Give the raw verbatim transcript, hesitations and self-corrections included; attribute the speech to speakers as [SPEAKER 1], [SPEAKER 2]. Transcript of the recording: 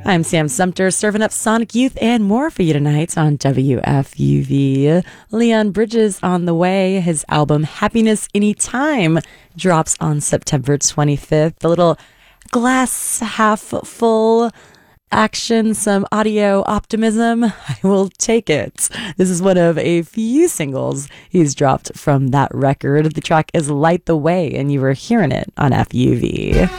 [SPEAKER 1] I'm Sam Sumter, serving up Sonic Youth and more for you tonight on W F U V. Leon Bridges on the way. His album Happiness Anytime drops on September twenty-fifth. A little glass half full action, some audio optimism. I will take it. This is one of a few singles he's dropped from that record. The track is Light the Way, and you were hearing it on F U V.